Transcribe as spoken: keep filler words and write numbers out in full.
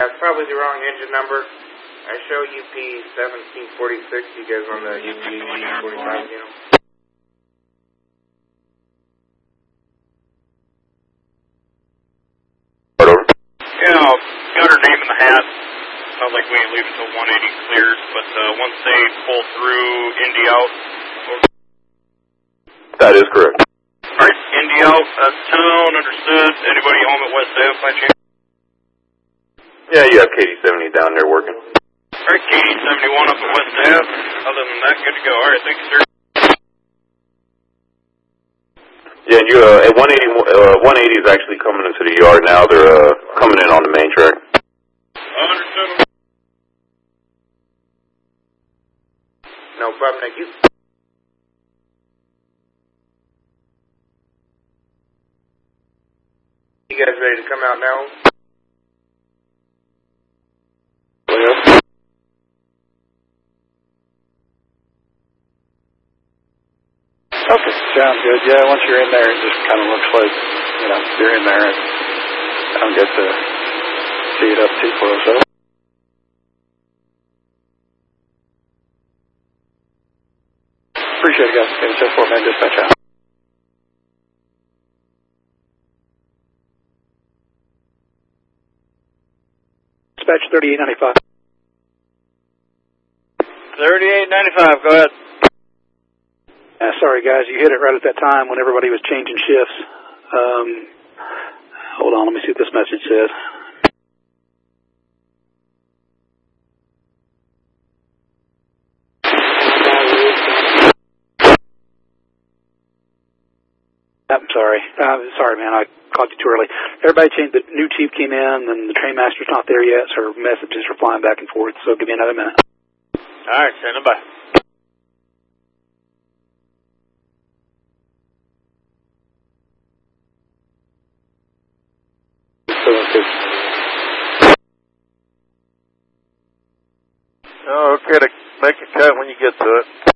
That's probably the wrong engine number. I show U P seventeen forty-six. You guys on the U P forty-five, you know? Yeah, got her name in the hat. Sounds like we ain't leaving until one eighty clears, but uh, once they pull through, Indy out. That is correct. Alright, Indy out, that's town, understood. Anybody home at West Ave by chance? Yeah, you have K D seventy down there working. Alright, K D seventy-one up at West Ave. Other than that, good to go. Alright, thank you, sir. Yeah, and you, uh, at one eighty, uh, one eighty is actually coming into the yard now. They're, uh, coming in on the main track. Understood. No problem, thank you. You guys ready to come out now? Yeah. Okay, sounds good. Yeah, once you're in there, it just kind of looks like, you know, you're in there and I don't get to see it up too close. So. Appreciate it, guys. Getting set for man, dispatch out. Dispatch thirty-eight ninety-five. thirty-eight ninety-five, go ahead. Uh, sorry, guys, you hit it right at that time when everybody was changing shifts. Um, hold on, let me see what this message says. I'm sorry. Uh, sorry, man, I called you too early. Everybody changed. The new chief came in, and the train master's not there yet, so her messages are flying back and forth, so give me another minute. All right, stand by. Oh, okay, to make a cut when you get to it.